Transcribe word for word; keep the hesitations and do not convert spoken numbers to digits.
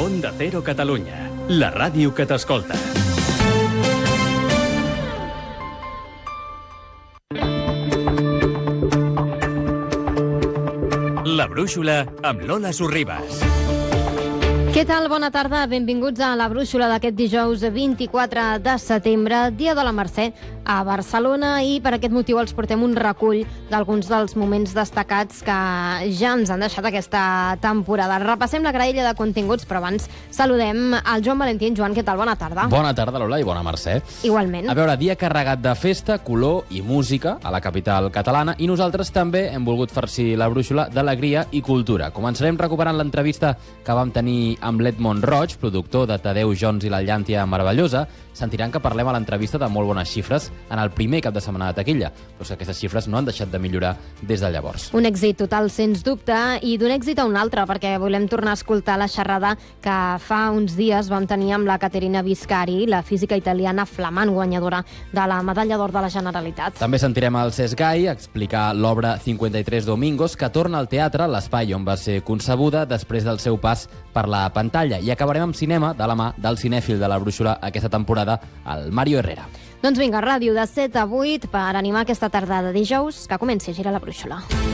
Onda Cero Catalunya, la ràdio que t'escolta. La Brúixola amb Lola Sorribas. Què tal? Bona tarda. Benvinguts a la Brúixola d'aquest dijous vint-i-quatre de setembre, dia de la Mercè, a Barcelona, i per aquest motiu els portem un recull d'alguns dels moments destacats que ja ens han deixat aquesta temporada. Repassem la graella de continguts, però abans saludem el Joan Valentín. Joan, què tal? Bona tarda. Bona tarda, Lola, i bona Mercè. Igualment. A veure, dia carregat de festa, color i música a la capital catalana, i nosaltres també hem volgut farcir la Brúixola d'alegria i cultura. Començarem recuperant l'entrevista que vam tenir amb l'Edmond Roig, productor de Tadeu Jones i la Llàntia Meravellosa. Sentiran que parlem a l'entrevista de molt bones xifres en el primer cap de setmana de taquilla, però és que aquestes xifres no han deixat de millorar des de llavors. Un èxit total, sens dubte, i d'un èxit a un altre, perquè volem tornar a escoltar la xerrada que fa uns dies vam tenir amb la Caterina Viscari, la física italiana flamant guanyadora de la Medalla d'Or de la Generalitat. També sentirem el Cesc Gai explicar l'obra cinquanta-tres Domingos, que torna al teatre, l'espai on va ser concebuda després del seu pas per la pantalla. I acabarem amb cinema, de la mà del cinèfil de la Brúixola aquesta temporada, el Mario Herrera. Doncs vinga, ràdio de set a vuit per animar aquesta tarda de dijous, que comenci a girar la Brúixola.